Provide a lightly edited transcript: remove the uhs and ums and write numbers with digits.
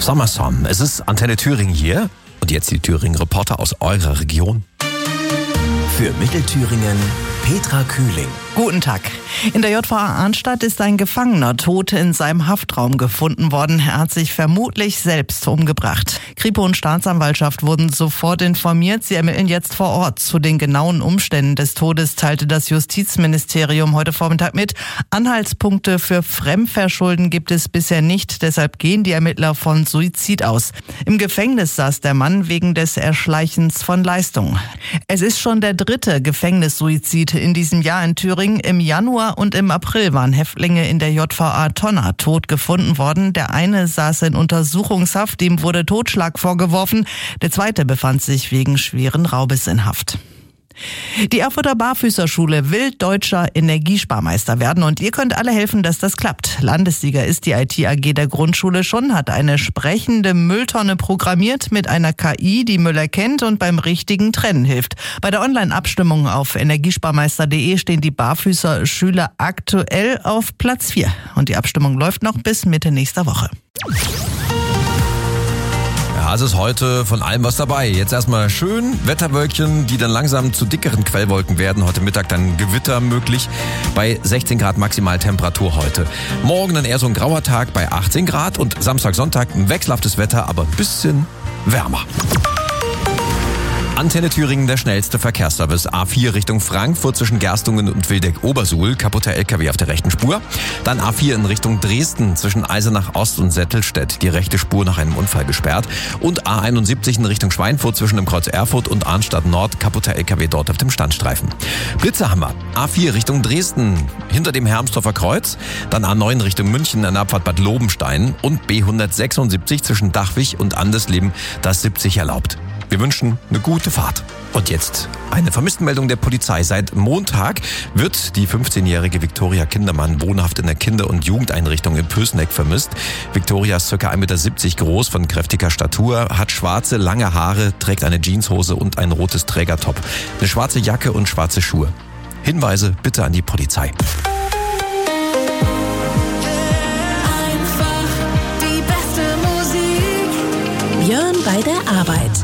Sommersong. Es ist Antenne Thüringen hier und jetzt die Thüringen-Reporter aus eurer Region. Für Mittelthüringen Petra Kühling. Guten Tag. In der JVA Arnstadt ist ein Gefangener tot in seinem Haftraum gefunden worden. Er hat sich vermutlich selbst umgebracht. Kripo und Staatsanwaltschaft wurden sofort informiert. Sie ermitteln jetzt vor Ort. Zu den genauen Umständen des Todes teilte das Justizministerium heute Vormittag mit. Anhaltspunkte für Fremdverschulden gibt es bisher nicht. Deshalb gehen die Ermittler von Suizid aus. Im Gefängnis saß der Mann wegen des Erschleichens von Leistungen. Es ist schon der dritte Gefängnissuizid in diesem Jahr in Thüringen. Im Januar und im April waren Häftlinge in der JVA Tonna tot gefunden worden. Der eine saß in Untersuchungshaft, ihm wurde Totschlag vorgeworfen. Der zweite befand sich wegen schweren Raubes in Haft. Die Erfurter Barfüßerschule will deutscher Energiesparmeister werden und ihr könnt alle helfen, dass das klappt. Landessieger ist die IT-AG der Grundschule schon, hat eine sprechende Mülltonne programmiert mit einer KI, die Müll erkennt und beim richtigen Trennen hilft. Bei der Online-Abstimmung auf energiesparmeister.de stehen die Barfüßer-Schüler aktuell auf Platz 4 und die Abstimmung läuft noch bis Mitte nächster Woche. Ja, es ist heute von allem was dabei. Jetzt erstmal schön Wetterwölkchen, die dann langsam zu dickeren Quellwolken werden. Heute Mittag dann Gewitter möglich bei 16 Grad Maximaltemperatur heute. Morgen dann eher so ein grauer Tag bei 18 Grad und Samstag, Sonntag ein wechselhaftes Wetter, aber ein bisschen wärmer. Antenne Thüringen, der schnellste Verkehrsservice. A4 Richtung Frankfurt zwischen Gerstungen und Wildeck-Obersuhl. Kaputter LKW auf der rechten Spur. Dann A4 in Richtung Dresden zwischen Eisenach Ost und Settelstedt. Die rechte Spur nach einem Unfall gesperrt. Und A71 in Richtung Schweinfurt zwischen dem Kreuz Erfurt und Arnstadt Nord. Kaputter LKW dort auf dem Standstreifen. Blitze haben wir. A4 Richtung Dresden hinter dem Hermsdorfer Kreuz. Dann A9 Richtung München an der Abfahrt Bad Lobenstein. Und B176 zwischen Dachwig und Andesleben. Das 70 erlaubt. Wir wünschen eine gute Fahrt. Und jetzt eine Vermisstenmeldung der Polizei. Seit Montag wird die 15-jährige Viktoria Kindermann wohnhaft in der Kinder- und Jugendeinrichtung in Pößneck vermisst. Viktoria ist ca. 1,70 Meter groß, von kräftiger Statur, hat schwarze, lange Haare, trägt eine Jeanshose und ein rotes Trägertop. Eine schwarze Jacke und schwarze Schuhe. Hinweise bitte an die Polizei. Björn bei der Arbeit.